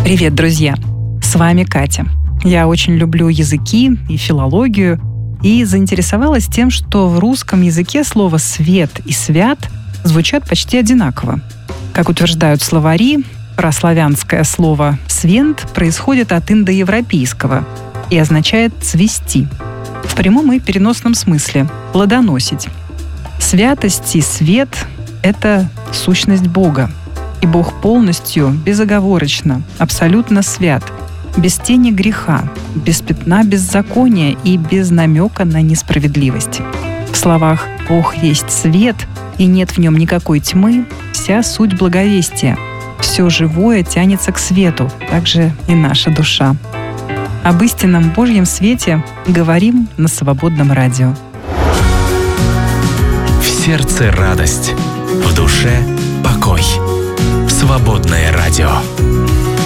Привет, друзья! С вами Катя. Я очень люблю языки и филологию, и заинтересовалась тем, что в русском языке слово «свет» и «свят» звучат почти одинаково. Как утверждают словари, прославянское слово «свент» происходит от индоевропейского и означает «цвести». В прямом и переносном смысле – плодоносить. Святость и свет – это сущность Бога. И Бог полностью, безоговорочно, абсолютно свят, без тени греха, без пятна беззакония и без намека на несправедливость. В словах «Бог есть свет, и нет в нем никакой тьмы» вся суть благовестия. Все живое тянется к свету, так же и наша душа. Об истинном Божьем свете говорим на Свободном радио. В сердце радость, в душе покой. Свободное радио.